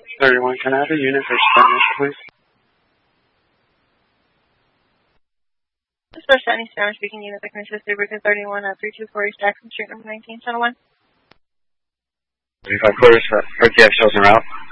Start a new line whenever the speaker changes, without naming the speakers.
31, can I have a unit for Spanish, please?
This is Spanish speaking unit that can assist Rubrica 31 at 324 East Jackson Street, number 19, Channel 1.
35 quarters for RTF shells en route.